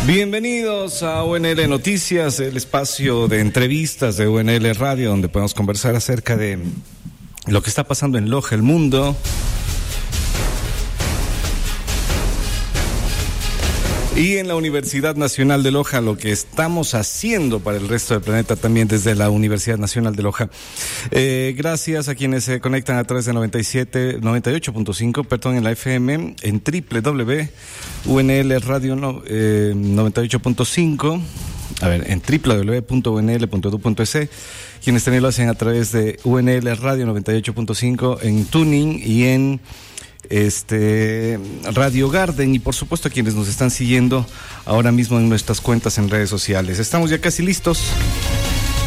Bienvenidos a UNL Noticias, el espacio de entrevistas de UNL Radio, donde podemos conversar acerca de lo que está pasando en Loja, el mundo. Y en la Universidad Nacional de Loja, lo que estamos haciendo para el resto del planeta también desde la Universidad Nacional de Loja. Gracias a quienes se conectan a través de 98.5, en la FM, en www.unlradio 98.5, en www.unl.edu.es, quienes también lo hacen a través de UNL Radio 98.5 en Tuning y en Radio Garden, y por supuesto a quienes nos están siguiendo ahora mismo en nuestras cuentas en redes sociales. Estamos ya casi listos.